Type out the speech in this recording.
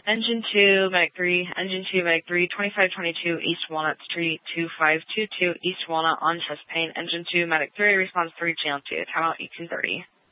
Engine 2, Medic 3, Engine 2, Medic 3, 2522 East Walnut Street, 2522 East Walnut on chest pain. Engine 2, Medic 3, response 3, channel 2, timeout 1830.